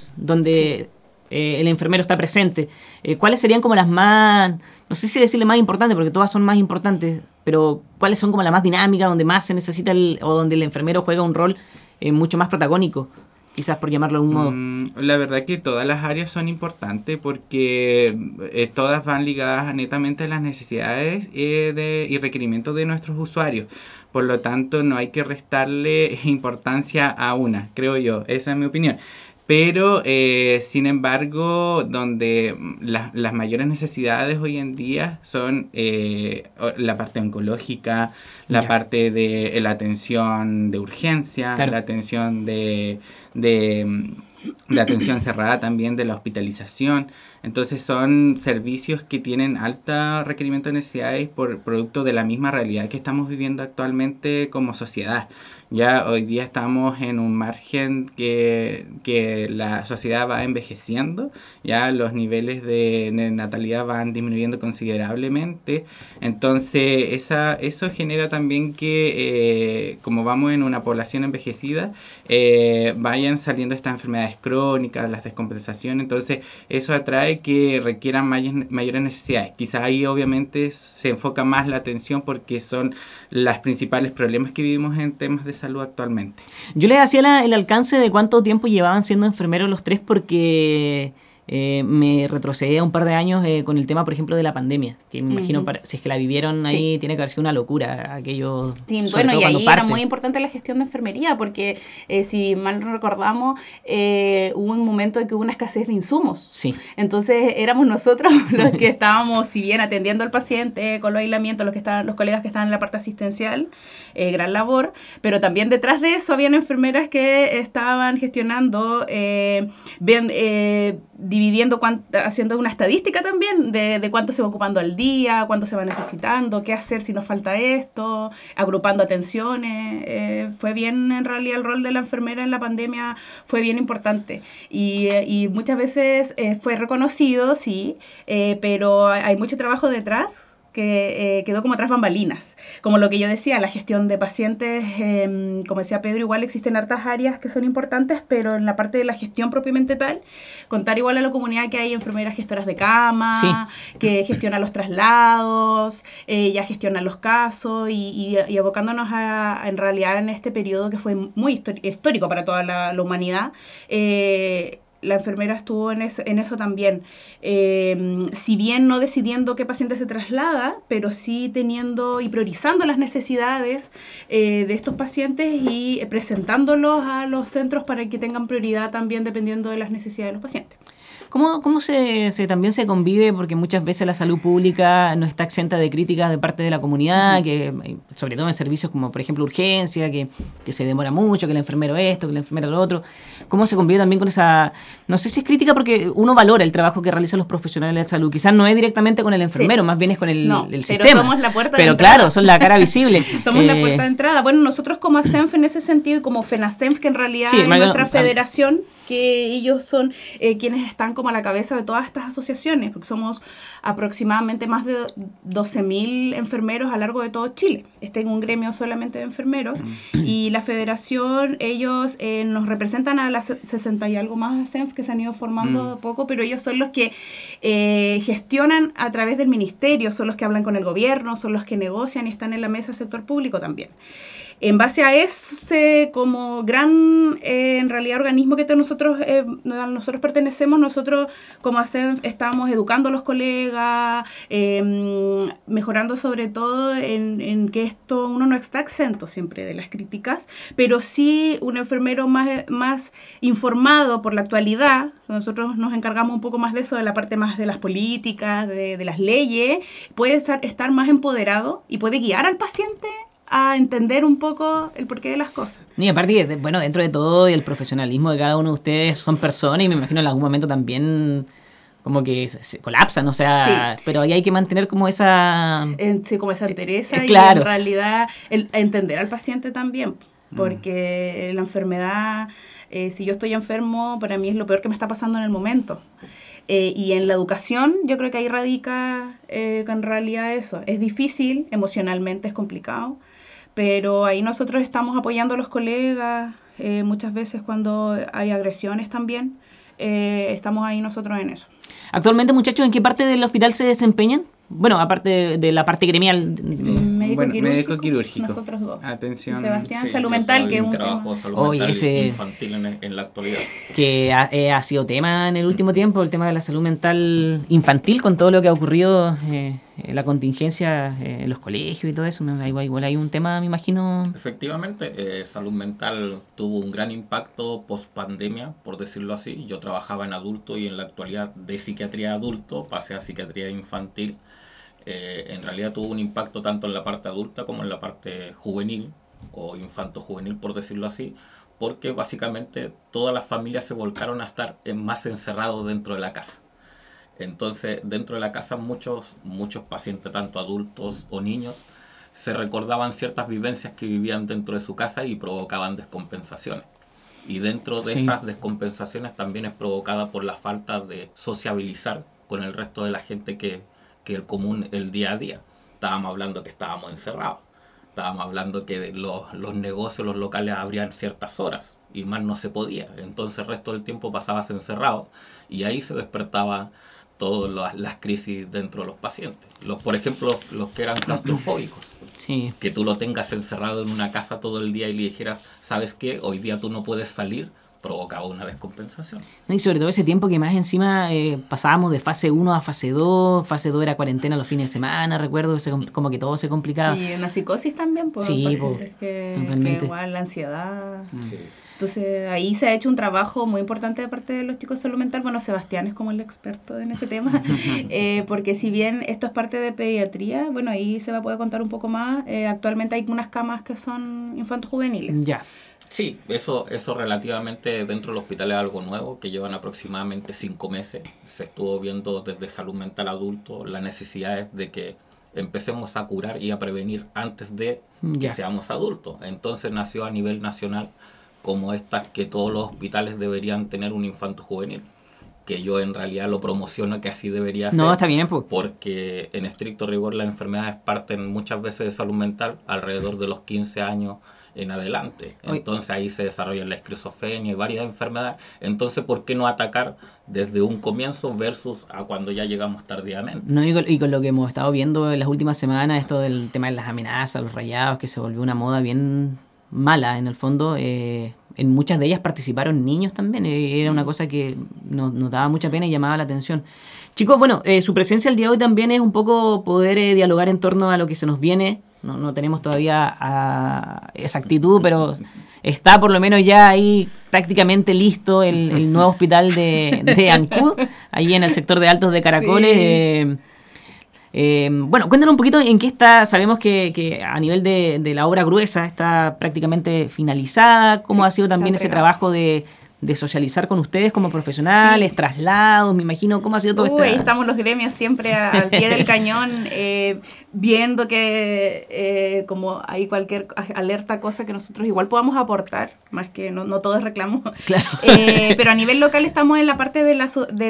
áreas donde el enfermero está presente. ¿Cuáles serían como las más, no sé si decirle más importantes, porque todas son más importantes, pero cuáles son como las más dinámicas, donde más se necesita o donde el enfermero juega un rol mucho más protagónico? Quizás por llamarlo de un modo. La verdad que todas las áreas son importantes porque todas van ligadas netamente a las necesidades y requerimientos de nuestros usuarios. Por lo tanto, no hay que restarle importancia a una, creo yo. Esa es mi opinión. Pero, sin embargo, donde las mayores necesidades hoy en día son la parte oncológica, la parte de la atención de urgencia, claro, la atención de atención cerrada también, de la hospitalización. Entonces son servicios que tienen alto requerimiento de necesidades por producto de la misma realidad que estamos viviendo actualmente como sociedad. Ya hoy día estamos en un margen que la sociedad va envejeciendo, ya los niveles de natalidad van disminuyendo considerablemente. Entonces eso genera también que como vamos en una población envejecida, vayan saliendo estas enfermedades crónicas, las descompensaciones. Entonces eso atrae que requieran mayores necesidades. Quizá ahí obviamente se enfoca más la atención porque son los principales problemas que vivimos en temas de salud actualmente. Yo les hacía el alcance de cuánto tiempo llevaban siendo enfermeros los tres porque me retrocedí un par de años con el tema, por ejemplo, de la pandemia, que me imagino, si es que la vivieron ahí, tiene que haber sido una locura aquello. Sí, bueno, y ahí era muy importante la gestión de enfermería, porque si mal no recordamos, hubo un momento en que hubo una escasez de insumos. Sí. Entonces éramos nosotros los que estábamos, si bien atendiendo al paciente con los aislamientos, los colegas que estaban en la parte asistencial, gran labor, pero también detrás de eso habían enfermeras que estaban gestionando, dividiendo, haciendo una estadística también de cuánto se va ocupando al día, cuánto se va necesitando, qué hacer si nos falta esto, agrupando atenciones. Fue bien, en realidad, el rol de la enfermera en la pandemia fue bien importante. Y muchas veces fue reconocido, sí, pero hay mucho trabajo detrás que quedó como tras bambalinas. Como lo que yo decía, la gestión de pacientes, como decía Pedro, igual existen hartas áreas que son importantes, pero en la parte de la gestión propiamente tal, contar igual a la comunidad que hay enfermeras gestoras de cama, que gestionan los traslados, ya gestionan los casos y abocándonos en realidad en este periodo que fue muy histórico para toda la humanidad. La enfermera estuvo en eso también, si bien no decidiendo qué paciente se traslada, pero sí teniendo y priorizando las necesidades de estos pacientes y presentándolos a los centros para que tengan prioridad también dependiendo de las necesidades de los pacientes. ¿Cómo también se convive? Porque muchas veces la salud pública no está exenta de críticas de parte de la comunidad, que sobre todo en servicios como, por ejemplo, urgencia, que se demora mucho, que el enfermero esto, que el enfermero lo otro. ¿Cómo se convive también con esa... No sé si es crítica porque uno valora el trabajo que realizan los profesionales de salud. Quizás no es directamente con el enfermero, más bien es con el sistema. Pero somos la puerta de entrada. Pero claro, son la cara visible. Somos la puerta de entrada. Bueno, nosotros como ASENF en ese sentido y como FENASENF, que en realidad es nuestra federación, que ellos son quienes están como a la cabeza de todas estas asociaciones, porque somos aproximadamente más de 12.000 enfermeros a lo largo de todo Chile. Este es un gremio solamente de enfermeros, y la federación, ellos nos representan a las 60 y algo más ASENF que se han ido formando poco, pero ellos son los que gestionan a través del ministerio, son los que hablan con el gobierno, son los que negocian y están en la mesa sector público también. En base a ese como gran, en realidad, organismo que nosotros pertenecemos, nosotros como ASENF estamos educando a los colegas, mejorando sobre todo en que esto uno no está exento siempre de las críticas, pero sí un enfermero más informado por la actualidad. Nosotros nos encargamos un poco más de eso, de la parte más de las políticas, de las leyes, puede estar más empoderado y puede guiar al paciente a entender un poco el porqué de las cosas. Y aparte, dentro de todo el profesionalismo de cada uno de ustedes son personas y me imagino en algún momento también como que se colapsan, o sea, pero ahí hay que mantener como esa... como esa entereza claro. Y en realidad entender al paciente también, porque la enfermedad, si yo estoy enfermo, para mí es lo peor que me está pasando en el momento. Y en la educación yo creo que ahí radica que en realidad eso. Es difícil, emocionalmente es complicado, pero ahí nosotros estamos apoyando a los colegas muchas veces cuando hay agresiones también. estamos ahí nosotros en eso. Actualmente, muchachos, ¿en qué parte del hospital se desempeñan? Bueno, aparte de la parte gremial. Médico quirúrgico. Nosotros dos. Atención. Y Sebastián, salud mental, que es un trabajo tema. salud mental infantil en la actualidad. Que ha sido tema en el último tiempo, el tema de la salud mental infantil, con todo lo que ha ocurrido, la contingencia en los colegios y todo eso. Igual hay un tema, me imagino. Efectivamente, salud mental tuvo un gran impacto post pandemia, por decirlo así. Yo trabajaba en adulto y en la actualidad de psiquiatría adulto pasé a psiquiatría infantil. En realidad tuvo un impacto tanto en la parte adulta como en la parte juvenil o infanto-juvenil, por decirlo así, porque básicamente todas las familias se volcaron a estar más encerrados dentro de la casa. Entonces, dentro de la casa muchos pacientes, tanto adultos o niños, se recordaban ciertas vivencias que vivían dentro de su casa y provocaban descompensaciones. Y dentro de esas descompensaciones también es provocada por la falta de sociabilizar con el resto de la gente que el común, el día a día. Estábamos hablando que estábamos encerrados. Estábamos hablando que los negocios, los locales abrían ciertas horas y más no se podía. Entonces el resto del tiempo pasabas encerrado y ahí se despertaba todas las crisis dentro de los pacientes. Por ejemplo, los que eran claustrofóbicos. Sí. Que tú lo tengas encerrado en una casa todo el día y le dijeras, ¿sabes qué? Hoy día tú no puedes salir, provocaba una descompensación. Y sobre todo ese tiempo que más encima pasábamos de fase 1 a fase 2, fase 2 era cuarentena los fines de semana, recuerdo, como que todo se complicaba. Y una psicosis también, pues, sí, que igual la ansiedad. Sí. Entonces ahí se ha hecho un trabajo muy importante de parte de los chicos de salud mental. Bueno, Sebastián es como el experto en ese tema, porque si bien esto es parte de pediatría, bueno, ahí se va a poder contar un poco más. Actualmente hay unas camas que son infanto-juveniles. Ya. Sí, eso relativamente dentro del hospital es algo nuevo, que llevan aproximadamente 5 meses. Se estuvo viendo desde salud mental adulto las necesidades de que empecemos a curar y a prevenir antes de que seamos adultos. Entonces nació a nivel nacional como estas que todos los hospitales deberían tener un infanto juvenil, que yo en realidad lo promociono que así debería ser. No, está bien, pues. Porque en estricto rigor las enfermedades parten muchas veces de salud mental alrededor de los 15 años en adelante. Entonces ahí se desarrolla la esquizofrenia y varias enfermedades. Entonces, ¿por qué no atacar desde un comienzo versus a cuando ya llegamos tardíamente? No, y con lo que hemos estado viendo en las últimas semanas, esto del tema de las amenazas, los rayados, que se volvió una moda bien mala en el fondo. En muchas de ellas participaron niños también. Era una cosa que nos daba mucha pena y llamaba la atención. Chicos, bueno, su presencia el día de hoy también es un poco poder dialogar en torno a lo que se nos viene. No tenemos todavía esa actitud, pero está por lo menos ya ahí prácticamente listo el nuevo hospital de Ancud, ahí en el sector de Altos de Caracoles. Sí. Bueno, cuéntanos un poquito en qué está. Sabemos que a nivel de la obra gruesa está prácticamente finalizada. ¿Cómo ha sido también ese trabajo de socializar con ustedes como profesionales, traslados, me imagino? ¿Cómo ha sido todo esto? Ahí estamos los gremios siempre al pie del cañón, viendo que como hay cualquier alerta, cosa que nosotros igual podamos aportar, más que no todo es reclamo. Claro. Pero a nivel local estamos en la parte de la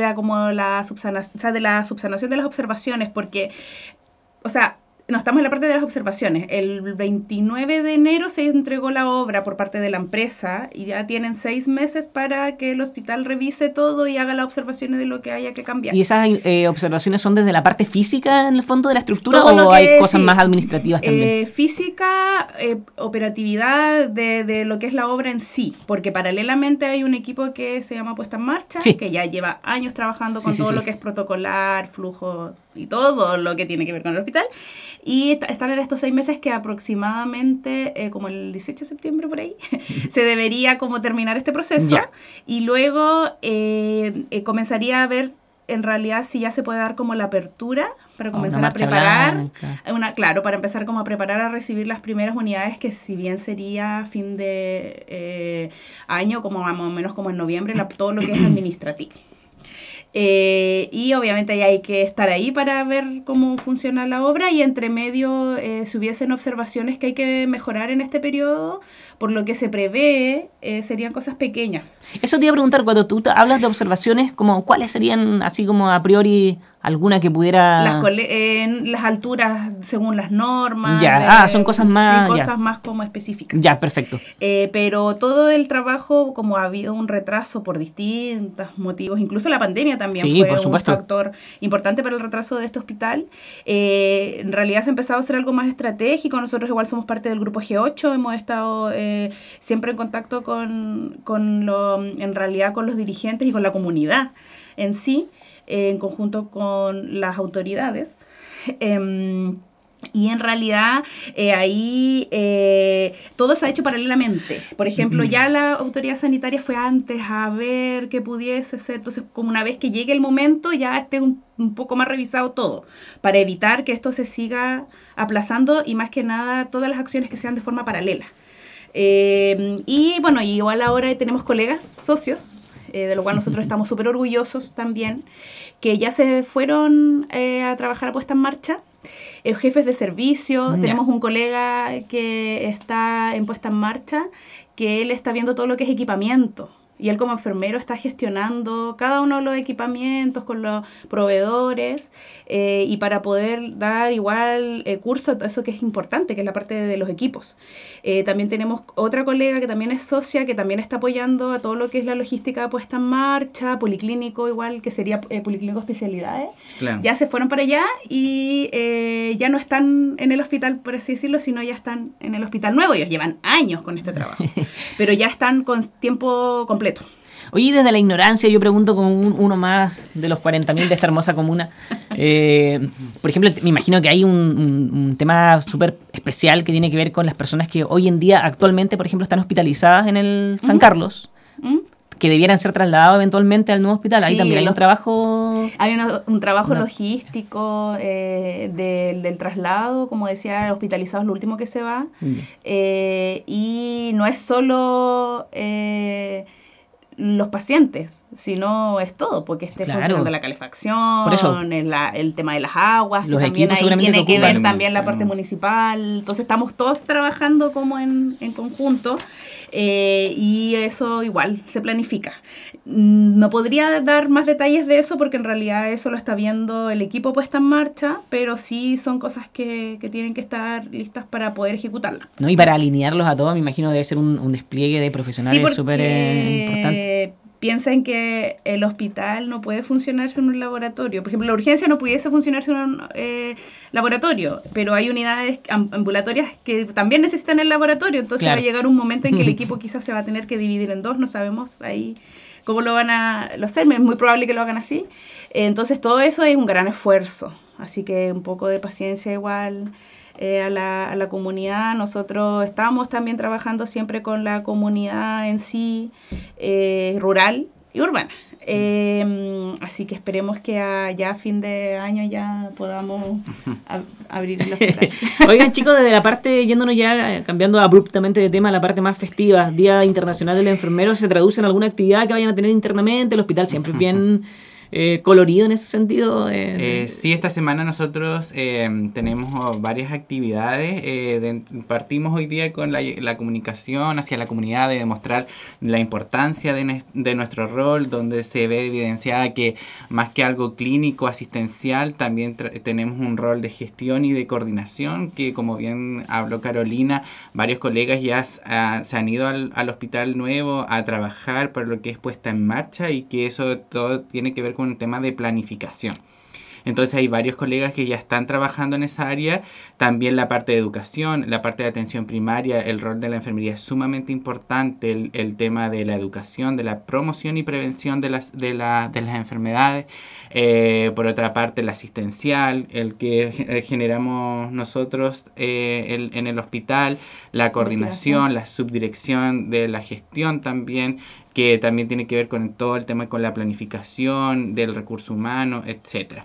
subsanación de las observaciones, porque, o sea, no, estamos en la parte de las observaciones. El 29 de enero se entregó la obra por parte de la empresa y ya tienen 6 meses para que el hospital revise todo y haga las observaciones de lo que haya que cambiar. ¿Y esas observaciones son desde la parte física, en el fondo, de la estructura, o hay cosas más administrativas también? Física, operatividad de lo que es la obra en sí, porque paralelamente hay un equipo que se llama Puesta en Marcha, que ya lleva años trabajando con todo lo que es protocolar, flujo y todo lo que tiene que ver con el hospital. Y están en estos 6 meses que aproximadamente, como el 18 de septiembre por ahí, se debería como terminar este proceso. Y luego comenzaría a ver en realidad si ya se puede dar como la apertura para comenzar a preparar. Para empezar como a preparar a recibir las primeras unidades, que si bien sería fin de año, como más o menos como en noviembre, todo lo que es administrativo. Y obviamente ya hay que estar ahí para ver cómo funciona la obra, y entre medio si hubiesen observaciones que hay que mejorar en este periodo, por lo que se prevé, serían cosas pequeñas. Eso te iba a preguntar, cuando tú hablas de observaciones, ¿cuáles serían así como a priori alguna que pudiera... en las alturas según las normas. Ya, son cosas más... Sí, cosas más como específicas. Ya, perfecto. Pero todo el trabajo, como ha habido un retraso por distintos motivos, incluso la pandemia también fue un factor importante para el retraso de este hospital. En realidad se ha empezado a hacer algo más estratégico. Nosotros igual somos parte del grupo G8, hemos estado siempre en contacto en realidad con los dirigentes y con la comunidad en sí, en conjunto con las autoridades. Y en realidad ahí todo se ha hecho paralelamente. Por ejemplo, ya la autoridad sanitaria fue antes a ver qué pudiese ser. Entonces, como una vez que llegue el momento, ya esté un poco más revisado todo, para evitar que esto se siga aplazando y más que nada todas las acciones que sean de forma paralela. Y bueno, igual ahora tenemos colegas socios, de lo cual nosotros estamos súper orgullosos también, que ya se fueron a trabajar a puesta en marcha, jefes de servicio. Tenemos un colega que está en puesta en marcha, que él está viendo todo lo que es equipamiento. Y él como enfermero está gestionando cada uno de los equipamientos con los proveedores y para poder dar igual curso, eso que es importante, que es la parte de los equipos. También tenemos otra colega que también es socia, que también está apoyando a todo lo que es la logística puesta en marcha, policlínico igual, que sería policlínico especialidades. Claro. Ya se fueron para allá y ya no están en el hospital, por así decirlo, sino ya están en el hospital nuevo. Ellos llevan años con este trabajo, pero ya están con tiempo completo. Oye, desde la ignorancia, yo pregunto como uno más de los 40.000 de esta hermosa comuna. Por ejemplo, me imagino que hay un tema súper especial que tiene que ver con las personas que hoy en día, actualmente, por ejemplo, están hospitalizadas en el San Carlos, que debieran ser trasladados eventualmente al nuevo hospital. Ahí también hay un trabajo... Hay un trabajo logístico del traslado, como decía, hospitalizados lo último que se va. Y no es solo... los pacientes, sino es todo, porque esté funcionando la calefacción, por eso, el tema de las aguas, los que también ahí tiene que ver también la parte municipal. Entonces estamos todos trabajando como en conjunto, y eso igual se planifica. No podría dar más detalles de eso porque en realidad eso lo está viendo el equipo puesta en marcha, pero sí son cosas que tienen que estar listas para poder ejecutarlas. ¿No? Y para alinearlos a todos, me imagino debe ser un despliegue de profesionales súper importante. Piensen que el hospital no puede funcionar sin un laboratorio. Por ejemplo, la urgencia no pudiese funcionar sin un laboratorio, pero hay unidades ambulatorias que también necesitan el laboratorio. Entonces va a llegar un momento en que el equipo quizás se va a tener que dividir en dos. No sabemos ahí cómo lo van a hacer. Es muy probable que lo hagan así. Entonces todo eso es un gran esfuerzo. Así que un poco de paciencia igual. A la comunidad. Nosotros estamos también trabajando siempre con la comunidad en sí, rural y urbana. Así que esperemos que ya a fin de año ya podamos abrir el hospital. Oigan, chicos, desde la parte, yéndonos ya, cambiando abruptamente de tema, la parte más festiva, Día Internacional del Enfermero, ¿se traduce en alguna actividad que vayan a tener internamente? El hospital siempre es bien... colorido en ese sentido. Sí, esta semana nosotros tenemos varias actividades. Partimos hoy día con la comunicación hacia la comunidad, de demostrar la importancia de nuestro rol, donde se ve evidenciada que más que algo clínico, asistencial, también tenemos un rol de gestión y de coordinación, que como bien habló Carolina, varios colegas ya se han ido al hospital nuevo a trabajar para lo que es puesta en marcha, y que eso todo tiene que ver con un tema de planificación. Entonces hay varios colegas que ya están trabajando en esa área. También la parte de educación, la parte de atención primaria, el rol de la enfermería es sumamente importante. El tema de la educación, de la promoción y prevención de las enfermedades. Por otra parte, el asistencial, el que generamos nosotros en el hospital, la coordinación, la subdirección de la gestión también, que también tiene que ver con todo el tema con la planificación del recurso humano, etcétera.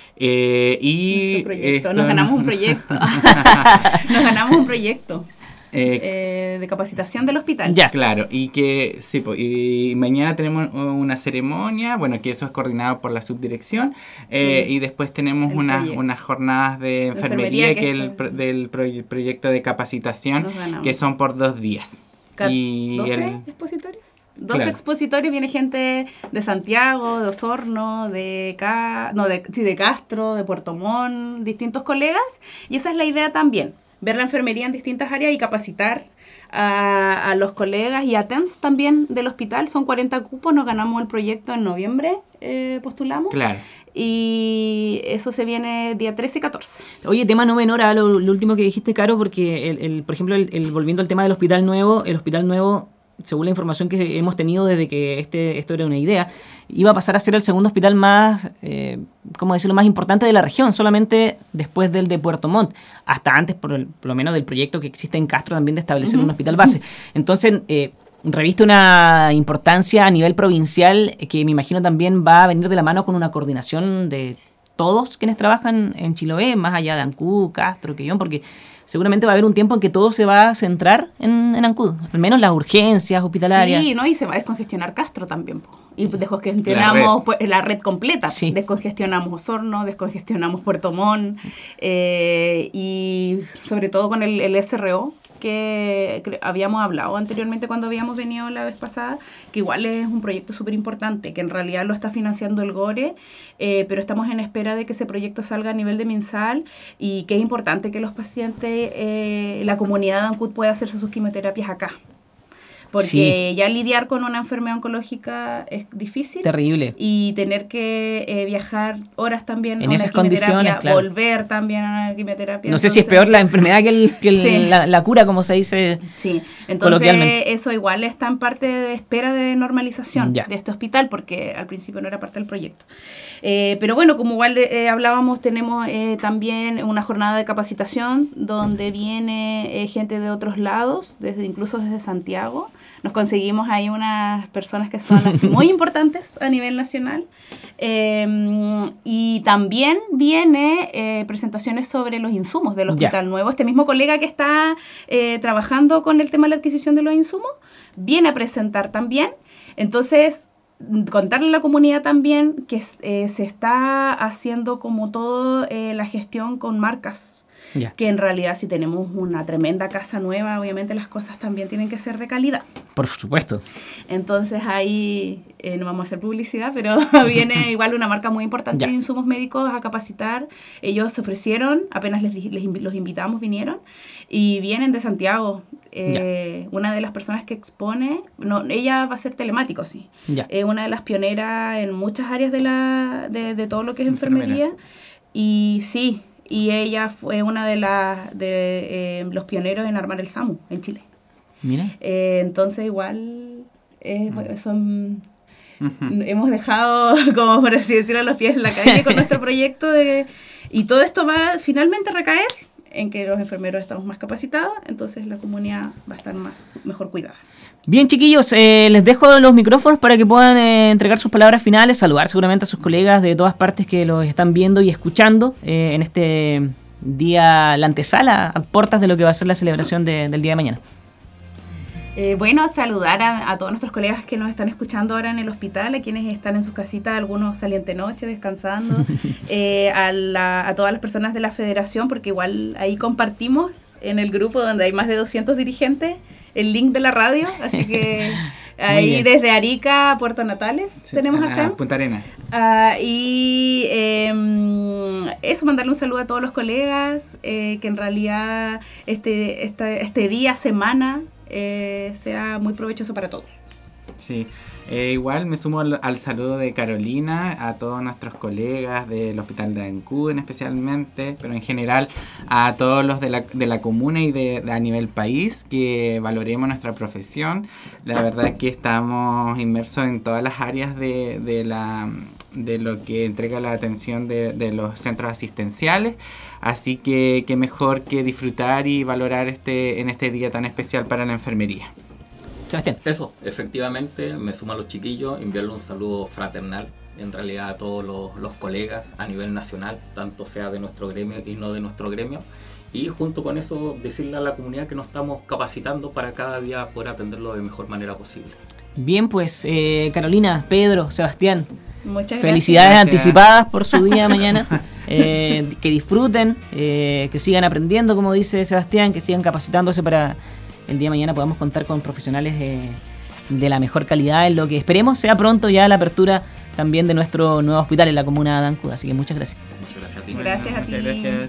Nos ganamos un proyecto. Nos ganamos un proyecto de capacitación del hospital. Ya. Claro, y que sí, y mañana tenemos una ceremonia, bueno, que eso es coordinado por la subdirección, y después tenemos unas jornadas de enfermería que es del proyecto de capacitación, que son por 2 días. ¿12 expositores? 2 expositores, viene gente de Santiago, de Osorno, de Castro, de Puerto Montt, distintos colegas, y esa es la idea también, ver la enfermería en distintas áreas y capacitar a los colegas y a TENS también del hospital. Son 40 cupos, nos ganamos el proyecto en noviembre, postulamos. Claro. Y eso se viene día 13 y 14. Oye, tema no menor a lo último que dijiste, Caro, porque por ejemplo, volviendo al tema del hospital nuevo, según la información que hemos tenido desde que esto era una idea, iba a pasar a ser el segundo hospital más, ¿cómo decirlo?, más importante de la región, solamente después del de Puerto Montt, hasta antes, por lo menos, del proyecto que existe en Castro también de establecer un hospital base. Entonces, reviste una importancia a nivel provincial que me imagino también va a venir de la mano con una coordinación de todos quienes trabajan en Chiloé, más allá de Ancud, Castro, Quellón, porque seguramente va a haber un tiempo en que todo se va a centrar en Ancud, al menos las urgencias hospitalarias. Sí, ¿no? Y se va a descongestionar Castro también, po. Y descongestionamos la red completa. Sí. Descongestionamos Osorno, descongestionamos Puerto Montt, y sobre todo con el SRO, que habíamos hablado anteriormente cuando habíamos venido la vez pasada, que igual es un proyecto súper importante, que en realidad lo está financiando el GORE, pero estamos en espera de que ese proyecto salga a nivel de MinSal, y que es importante que los pacientes, la comunidad de Ancud pueda hacerse sus quimioterapias acá. Porque ya lidiar con una enfermedad oncológica es difícil. Terrible. Y tener que viajar horas también en esas condiciones, claro. Volver también a una quimioterapia. No sé si es peor la enfermedad que la cura, como se dice. Sí, entonces eso igual está en parte de espera de normalización de este hospital, porque al principio no era parte del proyecto. Pero bueno, como igual hablábamos, tenemos también una jornada de capacitación donde viene gente de otros lados, incluso desde Santiago. Nos conseguimos ahí unas personas que son así muy importantes a nivel nacional. Y también viene presentaciones sobre los insumos del hospital nuevo. Este mismo colega que está trabajando con el tema de la adquisición de los insumos viene a presentar también. Entonces, contarle a la comunidad también que se está haciendo como todo la gestión con marcas. Que en realidad, si tenemos una tremenda casa nueva, obviamente las cosas también tienen que ser de calidad. Por supuesto. Entonces ahí no vamos a hacer publicidad, pero viene igual una marca muy importante de insumos médicos a capacitar. Ellos se ofrecieron, apenas los invitamos, vinieron, y vienen de Santiago. Una de las personas que expone, ella va a ser telemático, sí. Una de las pioneras en muchas áreas de todo lo que es enfermería. Y sí. Y ella fue una de los pioneros en armar el SAMU en Chile. Mira. Entonces igual hemos dejado, como por así decirlo, los pies en la calle con nuestro proyecto. Y todo esto va finalmente a recaer en que los enfermeros estamos más capacitados, entonces la comunidad va a estar mejor cuidada. Bien, chiquillos, les dejo los micrófonos para que puedan entregar sus palabras finales, saludar seguramente a sus colegas de todas partes que los están viendo y escuchando en este día, la antesala, a puertas de lo que va a ser la celebración del día de mañana. Bueno, saludar a todos nuestros colegas que nos están escuchando ahora en el hospital, a quienes están en sus casitas, algunos saliente noche, descansando, a todas las personas de la federación, porque igual ahí compartimos en el grupo donde hay más de 200 dirigentes el link de la radio, así que ahí desde Arica a Puerto Natales tenemos a SEM. Punta Arenas. Y eso, mandarle un saludo a todos los colegas, que en realidad este día, semana, sea muy provechoso para todos. Sí, igual me sumo al saludo de Carolina, a todos nuestros colegas del Hospital de Ancud especialmente, pero en general a todos los de la comuna y a nivel país, que valoremos nuestra profesión. La verdad es que estamos inmersos en todas las áreas de lo que entrega la atención de los centros asistenciales, así que qué mejor que disfrutar y valorar en este día tan especial para la enfermería. Sebastián. Eso, efectivamente, me sumo a los chiquillos, enviarle un saludo fraternal, en realidad a todos los colegas a nivel nacional, tanto sea de nuestro gremio y no de nuestro gremio, y junto con eso decirle a la comunidad que nos estamos capacitando para cada día poder atenderlo de mejor manera posible. Bien, pues Carolina, Pedro, Sebastián, muchas felicidades gracias. Anticipadas por su día mañana, que disfruten, que sigan aprendiendo, como dice Sebastián, que sigan capacitándose para el día de mañana podamos contar con profesionales de la mejor calidad, en lo que esperemos sea pronto ya la apertura también de nuestro nuevo hospital en la comuna de Ancud. Así que muchas gracias. Muchas gracias a ti. Gracias a ti. Muchas gracias.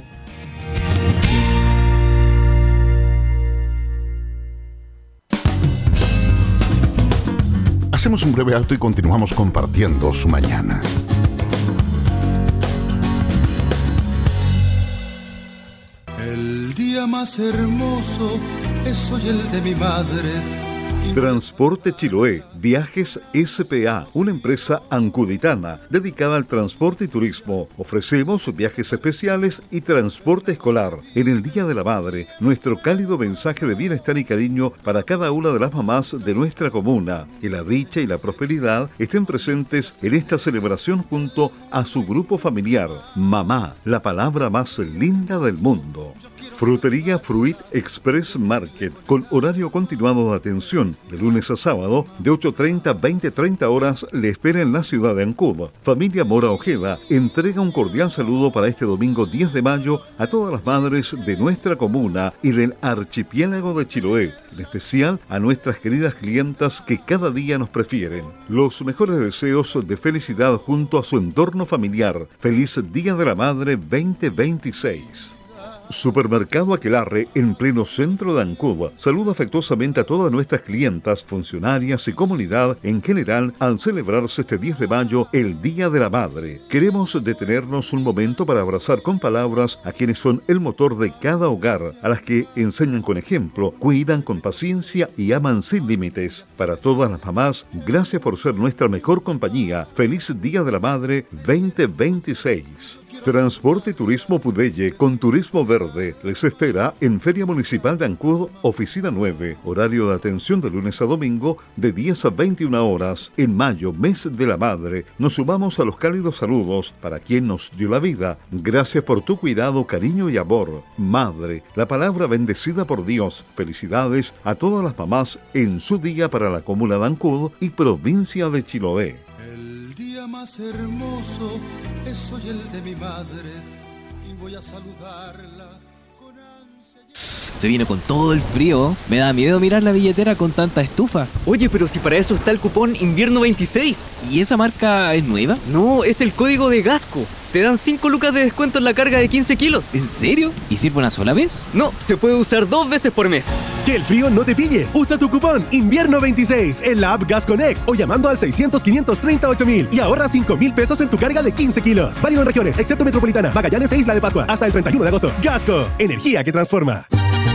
Hacemos un breve alto y continuamos compartiendo su mañana. El día más hermoso es hoy el de mi madre. Transporte Chiloé, Viajes S.p.A., una empresa ancuditana dedicada al transporte y turismo. Ofrecemos viajes especiales y transporte escolar. En el Día de la Madre, nuestro cálido mensaje de bienestar y cariño para cada una de las mamás de nuestra comuna. Que la dicha y la prosperidad estén presentes en esta celebración junto a su grupo familiar. Mamá, la palabra más linda del mundo. Frutería Fruit Express Market, con horario continuado de atención, de lunes a sábado, de 8:30 a 20:30 horas, le espera en la ciudad de Ancud. Familia Mora Ojeda entrega un cordial saludo para este domingo 10 de mayo a todas las madres de nuestra comuna y del archipiélago de Chiloé, en especial a nuestras queridas clientas que cada día nos prefieren. Los mejores deseos de felicidad junto a su entorno familiar. Feliz Día de la Madre 2026. Supermercado Aquelarre, en pleno centro de Ancud, saluda afectuosamente a todas nuestras clientas, funcionarias y comunidad en general al celebrarse este 10 de mayo el Día de la Madre. Queremos detenernos un momento para abrazar con palabras a quienes son el motor de cada hogar, a las que enseñan con ejemplo, cuidan con paciencia y aman sin límites. Para todas las mamás, gracias por ser nuestra mejor compañía. Feliz Día de la Madre 2026. Transporte y Turismo Pudelle con Turismo Verde les espera en Feria Municipal de Ancud, Oficina 9, horario de atención de lunes a domingo de 10 a 21 horas. En mayo, mes de la madre, nos sumamos a los cálidos saludos para quien nos dio la vida. Gracias por tu cuidado, cariño y amor. Madre, la palabra bendecida por Dios. Felicidades a todas las mamás en su día para la comuna de Ancud y provincia de Chiloé. El día más hermoso es hoy el de mi madre y voy a saludarla con ansia. Se viene con todo el frío. Me da miedo mirar la billetera con tanta estufa. Oye, pero si para eso está el cupón Invierno 26. ¿Y esa marca es nueva? No, es el código de Gasco. Te dan 5 lucas de descuento en la carga de 15 kilos. ¿En serio? ¿Y sirve una sola vez? No, se puede usar 2 veces por mes. Que el frío no te pille. Usa tu cupón Invierno 26 en la app Gas Connect o llamando al 600-538-000 y ahorra 5,000 pesos en tu carga de 15 kilos. Válido en regiones, excepto Metropolitana, Magallanes e Isla de Pascua. Hasta el 31 de agosto. Gasco, energía que transforma.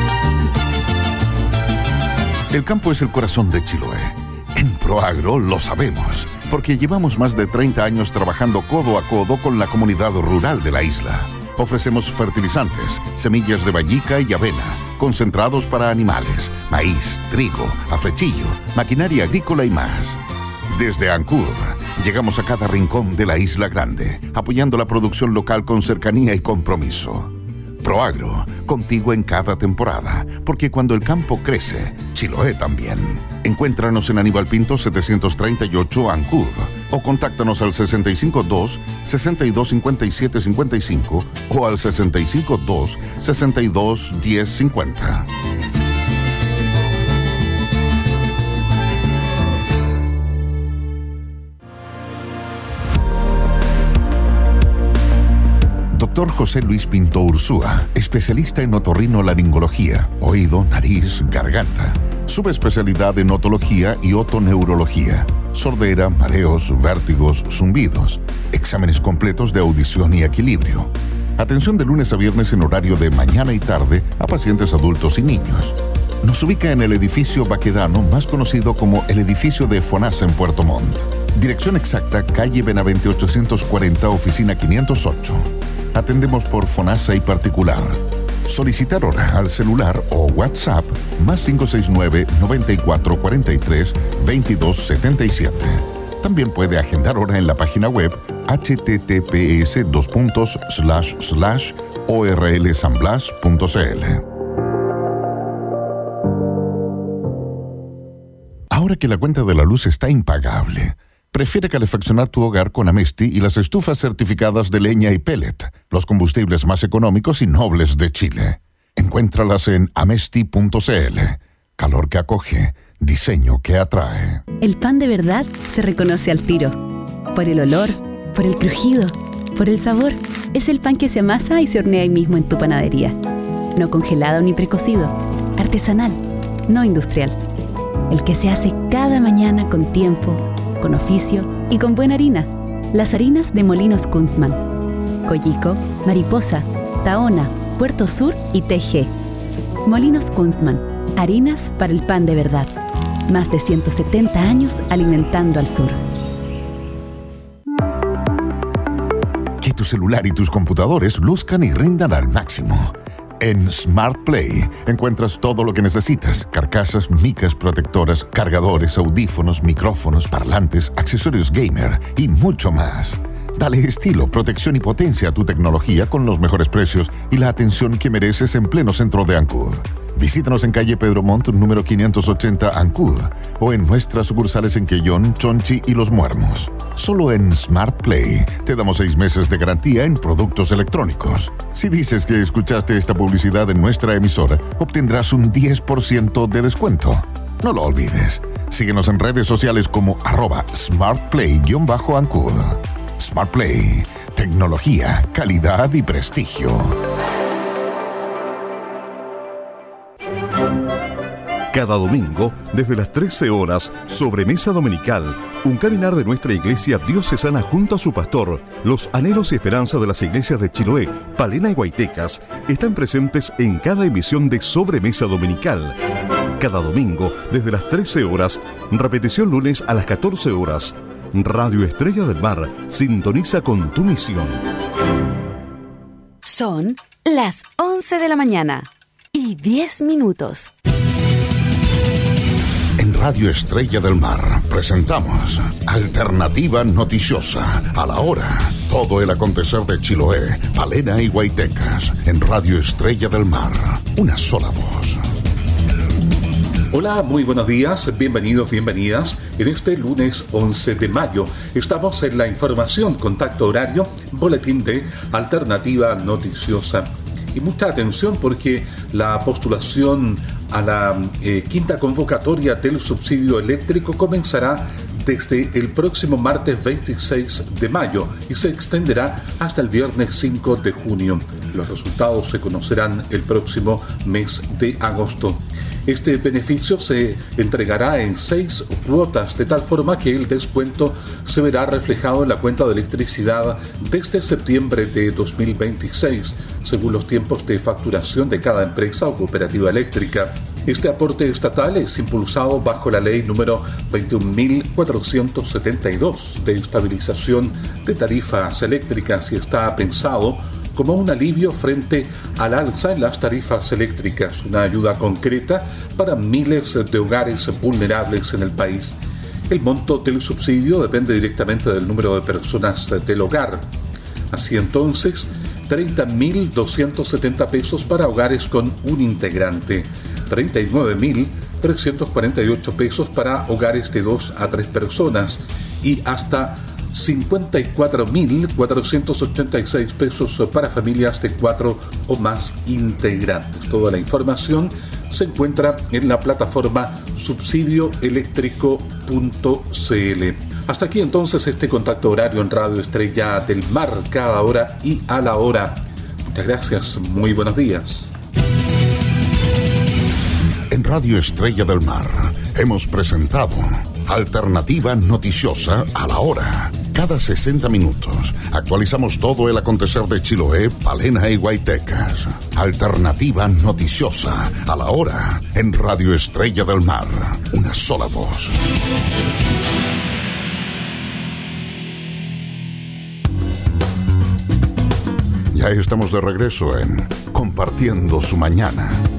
El campo es el corazón de Chiloé. En Proagro lo sabemos, porque llevamos más de 30 años trabajando codo a codo con la comunidad rural de la isla. Ofrecemos fertilizantes, semillas de vallica y avena, concentrados para animales, maíz, trigo, afrechillo, maquinaria agrícola y más. Desde Ancud, llegamos a cada rincón de la Isla Grande, apoyando la producción local con cercanía y compromiso. Proagro, contigo en cada temporada, porque cuando el campo crece, Chiloé también. Encuéntranos en Aníbal Pinto 738 Ancud o contáctanos al 652-625755 o al 652-621050. Dr. José Luis Pinto Ursúa, especialista en otorrinolaringología, oído, nariz, garganta. Subespecialidad en otología y otoneurología. Sordera, mareos, vértigos, zumbidos. Exámenes completos de audición y equilibrio. Atención de lunes a viernes en horario de mañana y tarde a pacientes adultos y niños. Nos ubica en el edificio Baquedano, más conocido como el edificio de FONASA en Puerto Montt. Dirección exacta, calle Benavente 840, oficina 508. Atendemos por FONASA y particular. Solicitar hora al celular o WhatsApp más 569-9443-2277. También puede agendar hora en la página web https://orlsanblas.cl. Ahora que la cuenta de la luz está impagable, prefiere calefaccionar tu hogar con Amesti y las estufas certificadas de leña y pellet, los combustibles más económicos y nobles de Chile. Encuéntralas en amesti.cl. Calor que acoge, diseño que atrae. El pan de verdad se reconoce al tiro. Por el olor, por el crujido, por el sabor. Es el pan que se amasa y se hornea ahí mismo en tu panadería. No congelado ni precocido. Artesanal, no industrial. El que se hace cada mañana con tiempo, con oficio y con buena harina. Las harinas de Molinos Kunstmann. Coyico, Mariposa, Tahona, Puerto Sur y TG. Molinos Kunstmann. Harinas para el pan de verdad. Más de 170 años alimentando al sur. Que tu celular y tus computadores luzcan y rindan al máximo. En Smart Play encuentras todo lo que necesitas: carcasas, micas protectoras, cargadores, audífonos, micrófonos, parlantes, accesorios gamer y mucho más. Dale estilo, protección y potencia a tu tecnología con los mejores precios y la atención que mereces en pleno centro de Ancud. Visítanos en calle Pedro Montt, número 580, Ancud, o en nuestras sucursales en Quellón, Chonchi y Los Muermos. Solo en Smart Play te damos 6 meses de garantía en productos electrónicos. Si dices que escuchaste esta publicidad en nuestra emisora, obtendrás un 10% de descuento. No lo olvides. Síguenos en redes sociales como @smartplay_Ancud. Smart Play. Tecnología, calidad y prestigio. Cada domingo, desde las 13 horas, Sobremesa Dominical, un caminar de nuestra iglesia diocesana junto a su pastor. Los anhelos y esperanzas de las iglesias de Chiloé, Palena y Guaytecas están presentes en cada emisión de Sobremesa Dominical. Cada domingo, desde las 13 horas, repetición lunes a las 14 horas. Radio Estrella del Mar sintoniza con tu misión. Son las 11 de la mañana y 10 minutos. En Radio Estrella del Mar presentamos Alternativa Noticiosa. A la hora, todo el acontecer de Chiloé, Palena y Guaytecas. En Radio Estrella del Mar, una sola voz. Hola, muy buenos días, bienvenidos, bienvenidas. En este lunes 11 de mayo estamos en la información, contacto horario, boletín de Alternativa Noticiosa. Y mucha atención porque la postulación a la quinta convocatoria del subsidio eléctrico comenzará desde el próximo martes 26 de mayo y se extenderá hasta el viernes 5 de junio. Los resultados se conocerán el próximo mes de agosto. Este beneficio se entregará en 6 cuotas, de tal forma que el descuento se verá reflejado en la cuenta de electricidad desde septiembre de 2026, según los tiempos de facturación de cada empresa o cooperativa eléctrica. Este aporte estatal es impulsado bajo la ley número 21.472 de estabilización de tarifas eléctricas y está pensado como un alivio frente al alza en las tarifas eléctricas, una ayuda concreta para miles de hogares vulnerables en el país. El monto del subsidio depende directamente del número de personas del hogar. Así entonces, 30.270 pesos para hogares con un integrante, 39.348 pesos para hogares de 2 a 3 personas y hasta 54.486 pesos para familias de 4 o más integrantes. Toda la información se encuentra en la plataforma subsidioeléctrico.cl. Hasta aquí entonces este contacto horario en Radio Estrella del Mar, cada hora y a la hora. Muchas gracias, muy buenos días. En Radio Estrella del Mar hemos presentado Alternativa Noticiosa a la hora. Cada 60 minutos actualizamos todo el acontecer de Chiloé, Palena y Guaytecas. Alternativa Noticiosa a la hora en Radio Estrella del Mar. Una sola voz. Ya estamos de regreso en Compartiendo su Mañana.